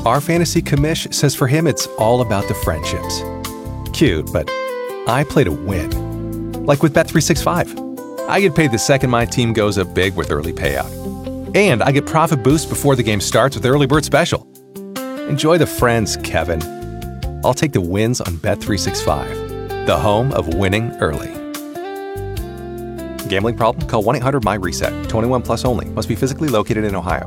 Our fantasy commish says for him it's all about the friendships. Cute, but I play to win. Like with Bet365. I get paid the second my team goes up big with early payout. And I get profit boost before the game starts with Early Bird Special. Enjoy the friends, Kevin. I'll take the wins on Bet365, the home of winning early. Gambling problem? Call 1-800-MY-RESET. 21 plus only. Must be physically located in Ohio.